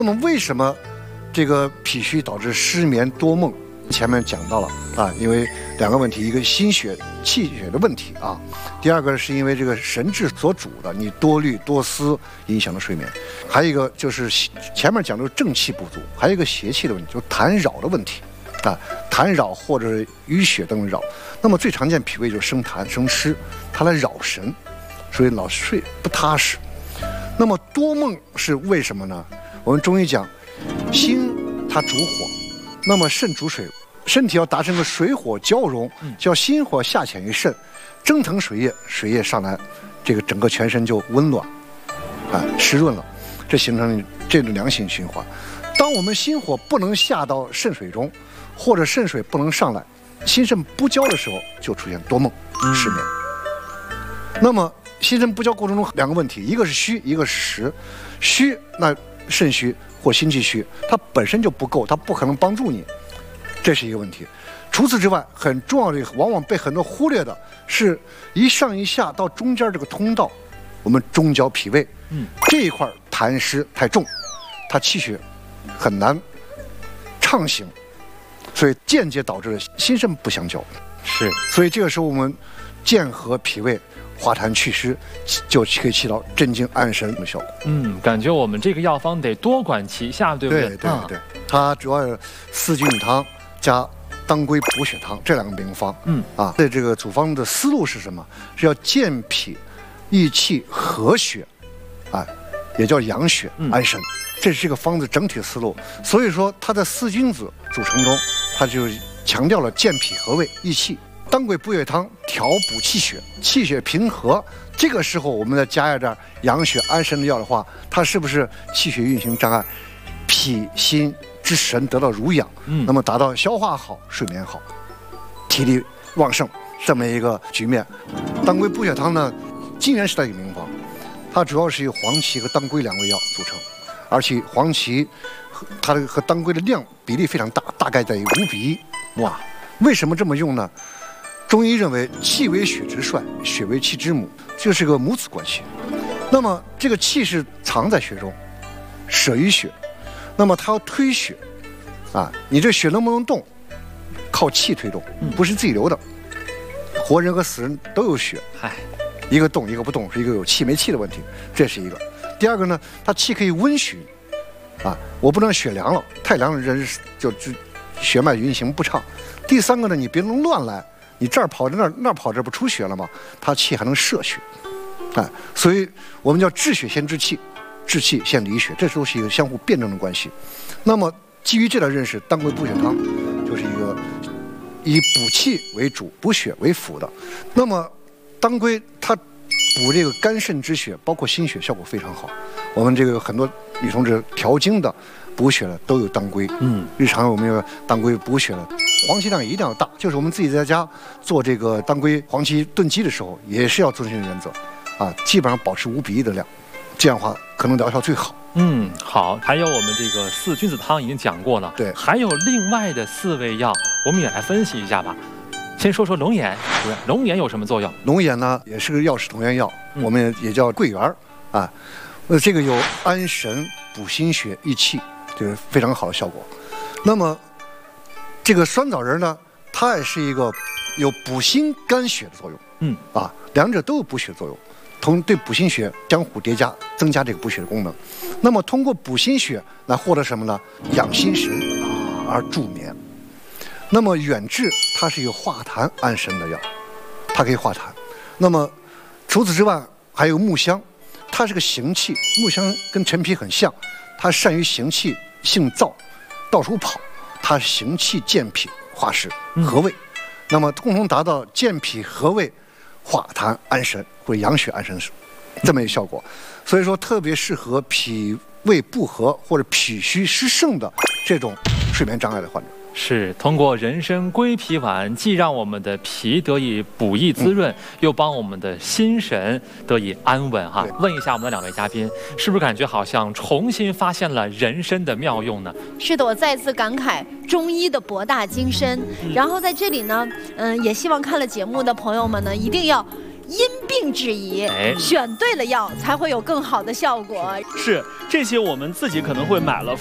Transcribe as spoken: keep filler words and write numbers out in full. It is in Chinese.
那么为什么这个脾虚导致失眠多梦？前面讲到了啊，因为两个问题，一个心血气血的问题啊，第二个是因为这个神志所主的，你多虑多思影响了睡眠，还有一个就是前面讲的正气不足，还有一个邪气的问题，就是痰扰的问题啊，痰扰或者淤血等扰。那么最常见脾胃就是生痰生湿，它来扰神，所以老睡不踏实。那么多梦是为什么呢？我们中医讲，心它主火，那么肾主水。身体要达成个水火交融，叫心火下潜于肾，蒸腾水液，水液上来，这个整个全身就温暖，啊，湿润了，这形成这种良性循环。当我们心火不能下到肾水中，或者肾水不能上来，心肾不交的时候，就出现多梦、失眠。那么心肾不交过程中两个问题，一个是虚，一个是实。虚，那肾虚或心气虚，它本身就不够，它不可能帮助你。这是一个问题。除此之外，很重要的往往被很多忽略的是一上一下到中间这个通道，我们中焦脾胃，嗯，这一块痰湿太重，它气血很难畅行，所以间接导致了心肾不相交。 是， 所以这个时候我们健和脾胃，化痰祛湿，就可以起到镇静安神的效果。 嗯，感觉我们这个药方得多管齐下，对不对？ 对对对，啊、它主要是四君子汤加当归补血汤这两个名方。嗯啊，在这个组方的思路是什么？是要健脾、益气、和血，啊，也叫养血、安神。嗯、这是这个方子整体的思路。所以说，它在四君子组成中，它就强调了健脾和胃、益气。当归补血汤调补气血，气血平和。这个时候，我们再加一点养血安神的药的话，它是不是气血运行障碍，脾心之神得到濡养，嗯，那么达到消化好、睡眠好、体力旺盛这么一个局面。当归补血汤呢，金元时代一个名方，它主要是由黄芪和当归两味药组成，而且黄芪它的和当归的量比例非常大，大概在于五比一。哇，为什么这么用呢？中医认为气为血之帅，血为气之母，这是个母子关系。那么这个气是藏在血中，舍于血，那么它要推血，啊，你这血能不能动，靠气推动，不是自己流的。活人和死人都有血，嗨，一个动一个不动，是一个有气没气的问题，这是一个。第二个呢，它气可以温煦，啊，我不能血凉了，太凉了人就就血脉运行不畅。第三个呢，你别能乱来。你这儿跑着那儿那儿跑着不出血了吗？它气还能摄血，哎，所以我们叫治血先治气，治气先理血，这都是一个相互辩证的关系。那么基于这条认识，当归补血汤就是一个以补气为主、补血为辅的。那么当归它补这个肝肾之血，包括心血，效果非常好。我们这个很多女同志调经的、补血的都有当归，嗯，日常我们有当归补血的。黄芪量也一定要大，就是我们自己在家做这个当归黄芪炖鸡的时候，也是要遵循原则，啊，基本上保持五比一的量，这样的话可能疗效最好。 嗯，好。还有我们这个四君子汤已经讲过了， 对， 还有另外的四味药，我们也来分析一下吧。先说说龙眼，龙眼有什么作用？ 龙眼呢，也是个药食同源药，嗯、我们也叫桂圆啊，呃，这个有安神、补心血、益气，这个非常好的效果。那么这个酸枣仁呢，它也是一个有补心肝血的作用，嗯啊，两者都有补血作用，同对补心血相互叠加，增加这个补血的功能。那么通过补心血来获得什么呢？养心神而助眠。那么远志它是一个化痰安神的药，它可以化痰。那么除此之外，还有木香，它是个行气，木香跟陈皮很像，它善于行气，性燥，到处跑。它行气健脾化湿和胃，嗯、那么共同达到健脾和胃、化痰安神或者养血安神这么一个效果。所以说特别适合脾胃不和或者脾虚湿盛的这种睡眠障碍的患者。 是通过人参归脾丸，既让我们的脾得以补益滋润，嗯、又帮我们的心神得以安稳哈。问一下我们的两位嘉宾，是不是感觉好像重新发现了人参的妙用呢？ 是的，我再次感慨中医的博大精深。嗯、然后在这里呢，嗯，也希望看了节目的朋友们呢，一定要因病制宜， 哎选对了药才会有更好的效果。 是这些我们自己可能会买了